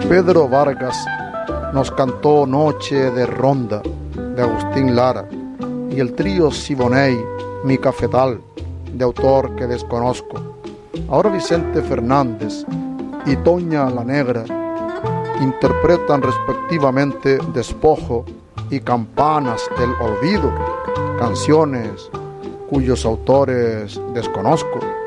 Pedro Vargas nos cantó Noche de Ronda de Agustín Lara y el trío Siboney, Mi Cafetal, de autor que desconozco. Ahora Vicente Fernández y Toña la Negra interpretan respectivamente Despojo y Campanas del Olvido, canciones cuyos autores desconozco.